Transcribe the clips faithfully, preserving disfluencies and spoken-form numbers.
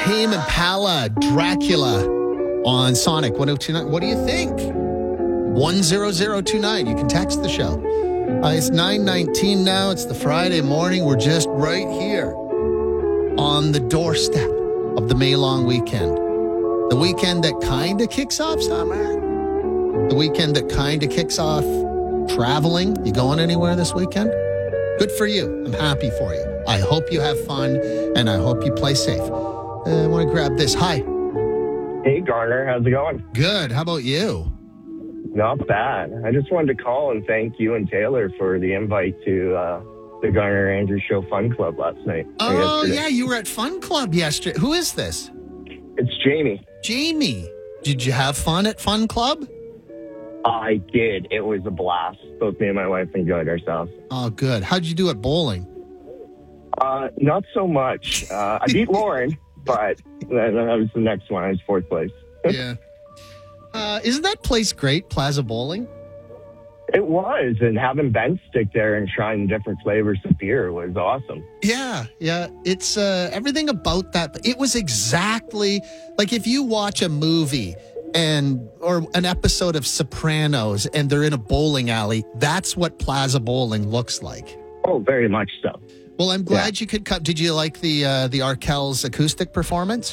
Tame Impala, Dracula on Sonic one oh two nine. What do you think? one zero zero two nine. You can text the show. Uh, it's nine nineteen now. It's the Friday morning. We're just right here on the doorstep of the May long weekend. The weekend that kind of kicks off summer. The weekend that kind of kicks off traveling. You going anywhere this weekend? Good for you. I'm happy for you. I hope you have fun, and I hope you play safe. Uh, I want to grab this. Hi. Hey, Garner. How's it going? Good. How about you? Not bad. I just wanted to call and thank you and Taylor for the invite to uh, the Garner Andrews Show Fun Club last night. Oh, yeah. You were at Fun Club yesterday. Who is this? It's Jamie. Jamie. Did you have fun at Fun Club? I did. It was a blast. Both me and my wife enjoyed ourselves. Oh, good. How'd you do at bowling? Uh, not so much. Uh, I beat Lauren, but that was the next one. I was fourth place. Yeah. Uh, isn't that place great, Plaza Bowling? It was, and having Ben stick there and trying different flavors of beer was awesome. Yeah, yeah. It's uh, everything about that. It was exactly like if you watch a movie and or an episode of Sopranos and they're in a bowling alley, that's what Plaza Bowling looks like. Oh, very much so. Well, I'm glad yeah. you could come. Did you like the uh, the Arkells acoustic performance?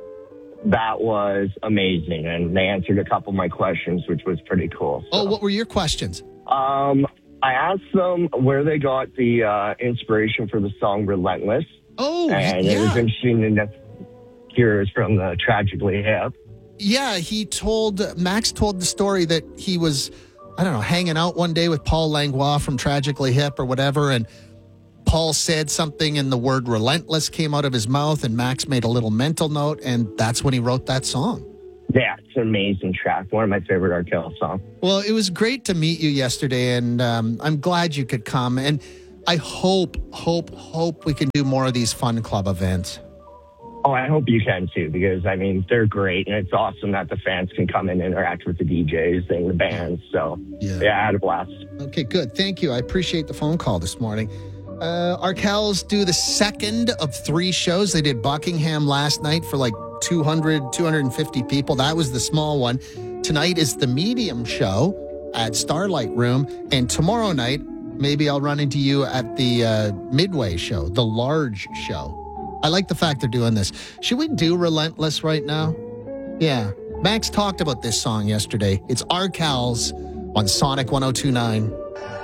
That was amazing, and they answered a couple of my questions, which was pretty cool. So. Oh, what were your questions? Um, I asked them where they got the uh, inspiration for the song Relentless. Oh, and yeah. it was interesting to hear it from the Tragically Hip. Yeah, he told, Max told the story that he was, I don't know, hanging out one day with Paul Langlois from Tragically Hip or whatever, and Paul said something and the word relentless came out of his mouth, and Max made a little mental note, and that's when he wrote that song. Yeah, it's an amazing track. One of my favorite Arkell songs. Well, it was great to meet you yesterday, and um, I'm glad you could come. And I hope, hope, hope we can do more of these Fun Club events. Oh, I hope you can too, because, I mean, they're great, and it's awesome that the fans can come and interact with the D Js and the bands. So, yeah, yeah I had a blast. Okay, good. Thank you. I appreciate the phone call this morning. Uh, Arkells do the second of three shows. They did Buckingham last night for like two hundred, two hundred fifty people. That was the small one. Tonight is the medium show at Starlight Room. And tomorrow night, maybe I'll run into you at the uh, Midway show, the large show. I like the fact they're doing this. Should we do Relentless right now? Yeah. Max talked about this song yesterday. It's Arkells on Sonic one oh two nine.